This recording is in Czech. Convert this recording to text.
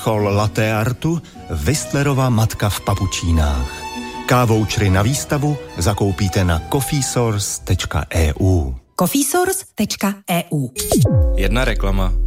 vrchol latte artu, Whistlerova matka v papučínách. Kávoučry na výstavu zakoupíte na coffeesource.eu. coffeesource.eu. Jedna reklama.